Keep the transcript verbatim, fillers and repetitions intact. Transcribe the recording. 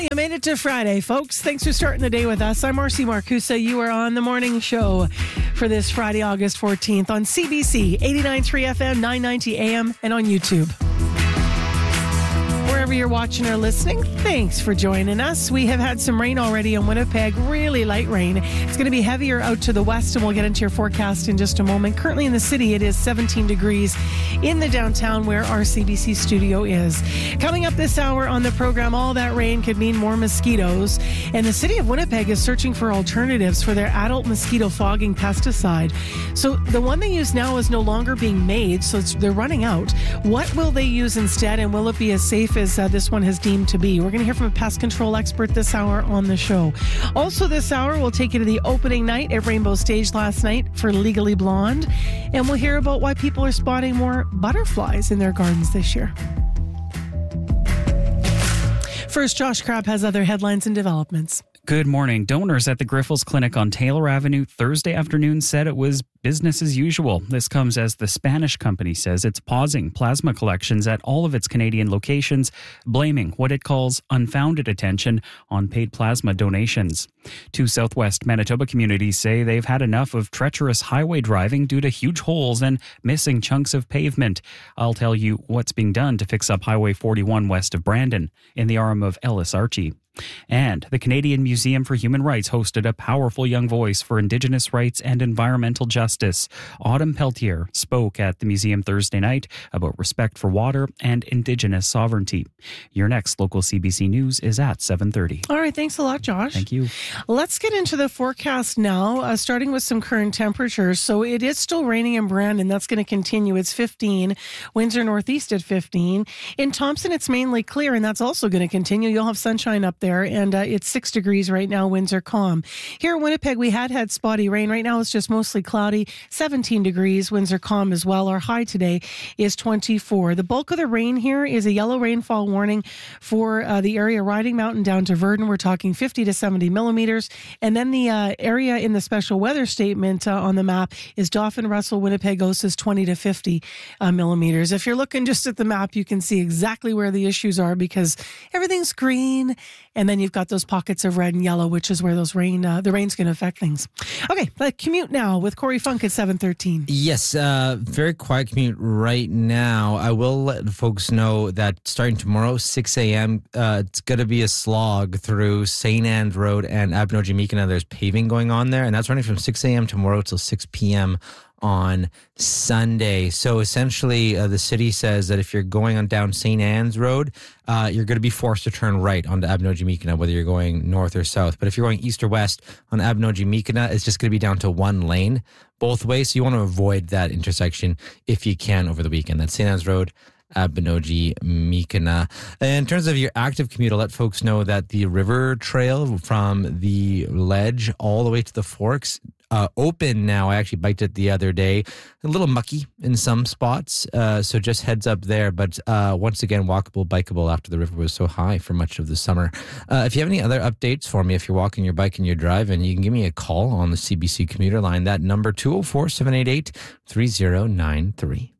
You made it to Friday, folks. Thanks for starting the day with us. I'm Marcy Marcusa. You are on the morning show for this Friday, August fourteenth on C B C, eighty-nine point three F M, nine ninety A M, and on YouTube. Wherever you're watching or listening, thanks for joining us. We have had some rain already in Winnipeg, really light rain. It's going to be heavier out to the west, and we'll get into your forecast in just a moment. Currently in the city, it is seventeen degrees in the downtown where our C B C studio is. Coming up this hour on the program, all that rain could mean more mosquitoes, and the city of Winnipeg is searching for alternatives for their adult mosquito fogging pesticide. So the one they use now is no longer being made, so it's, they're running out. What will they use instead, and will it be as safe as uh, this one has deemed to be? We're going to hear from a pest control expert this hour on the show. Also this hour, we'll take you to the opening night at Rainbow Stage last night for Legally Blonde, and we'll hear about why people are spotting more butterflies in their gardens this year. First, Josh Crabb has other headlines and developments. Good morning. Donors at the Grifols Clinic on Taylor Avenue Thursday afternoon said it was business as usual. This comes as the Spanish company says it's pausing plasma collections at all of its Canadian locations, blaming what it calls unfounded attention on paid plasma donations. Two Southwest Manitoba communities say they've had enough of treacherous highway driving due to huge holes and missing chunks of pavement. I'll tell you what's being done to fix up Highway forty-one west of Brandon in the arm of Ellis Archie. And the Canadian Museum for Human Rights hosted a powerful young voice for Indigenous rights and environmental justice. Autumn Peltier spoke at the museum Thursday night about respect for water and Indigenous sovereignty. Your next local C B C News is at seven thirty. All right, thanks a lot, Josh. Thank you. Let's get into the forecast now, uh, starting with some current temperatures. So it is still raining in Brandon. That's going to continue. It's fifteen. Windsor Northeast at fifteen. In Thompson, it's mainly clear, and that's also going to continue. You'll have sunshine up there. And uh, it's six degrees right now, winds are calm. Here in Winnipeg, we had had spotty rain. Right now, it's just mostly cloudy, seventeen degrees, winds are calm as well. Our high today is twenty-four. The bulk of the rain here is a yellow rainfall warning for uh, the area Riding Mountain down to Verdon. We're talking fifty to seventy millimeters. And then the uh, area in the special weather statement uh, on the map is Dauphin, Russell, Winnipeg, Osas, twenty to fifty uh, millimeters. If you're looking just at the map, you can see exactly where the issues are because everything's green. And then you've got those pockets of red and yellow, which is where those rain, uh, the rain's going to affect things. Okay, the commute now with Corey Funk at seven thirteen. Yes, uh, very quiet commute right now. I will let folks know that starting tomorrow, six a.m., uh, it's going to be a slog through Saint Anne's Road and Abinogi-Meekina. There's paving going on there, and that's running from six a.m. tomorrow till six p.m. on Sunday. So essentially, uh, the city says that if you're going on down Saint Anne's Road, uh, you're going to be forced to turn right onto Abinogi-Meekina, whether you're going north or south. But if you're going east or west on Abinogi-Meekina, it's just going to be down to one lane both ways. So you want to avoid that intersection if you can over the weekend. That's Saint Anne's Road, Abinogi-Meekina. In terms of your active commute, I'll let folks know that the river trail from the ledge all the way to the forks Uh, open now. I actually biked it the other day. A little mucky in some spots, uh, so just heads up there. But uh, once again, walkable, bikeable after the river was so high for much of the summer. Uh, if you have any other updates for me, if you're walking your bike and you're driving, you can give me a call on the C B C commuter line. That number, two oh four, seven eight eight, three oh nine three.